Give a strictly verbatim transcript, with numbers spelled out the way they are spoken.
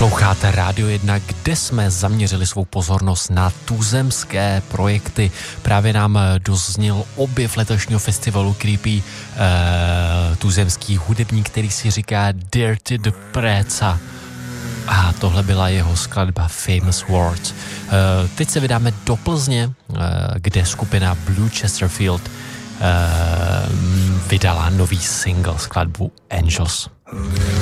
Posloucháte Rádio jedna, kde jsme zaměřili svou pozornost na tuzemské projekty. Právě nám dozněl objev letošního festivalu Creepy, uh, tuzemský hudebník, který si říká Dirty the Preza. A tohle byla jeho skladba Famous Words. Uh, teď se vydáme do Plzně, uh, kde skupina Blue Chesterfield uh, vydala nový single, skladbu Angels.